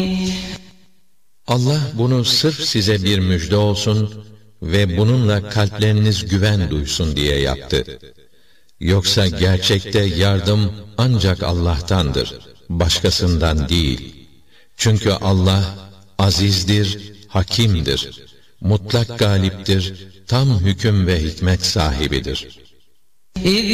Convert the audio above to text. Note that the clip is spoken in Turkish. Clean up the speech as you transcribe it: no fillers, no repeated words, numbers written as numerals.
Allah bunu sırf size bir müjde olsun ve bununla kalpleriniz güven duysun diye yaptı. Yoksa gerçekte yardım ancak Allah'tandır, başkasından değil. Çünkü Allah azizdir, hakimdir, mutlak galiptir, tam hüküm ve hikmet sahibidir.